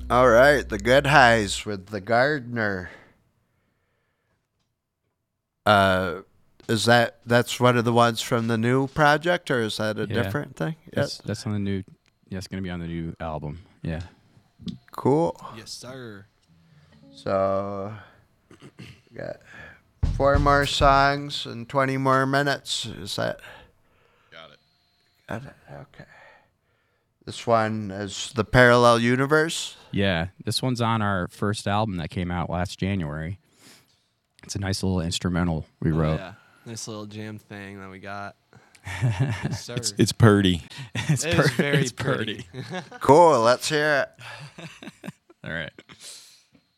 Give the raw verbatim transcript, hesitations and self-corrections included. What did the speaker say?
All right, the Good Highs with the Gardener. Uh, is that that's one of the ones from the new project, or is that a Yeah, different thing? that's that's on the new. Yeah, it's gonna be on the new album. Yeah. Cool. Yes, sir. So, got four more songs and twenty more minutes. Is that? Got it. Got it. Okay. This one is the Parallel Universe. Yeah, this one's on our first album that came out last January. It's a nice little instrumental we Oh, wrote. yeah. Nice little jam thing that we got. Yes, sir. It's, it's purdy. it's It pur- is very it's pretty. Cool. Let's hear it. All right.